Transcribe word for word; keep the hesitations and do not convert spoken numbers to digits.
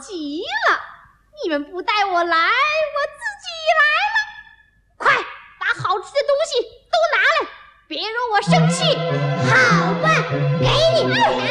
极了！你们不带我来，我自己来了。快把好吃的东西都拿来，别惹我生气。 好吧，给你。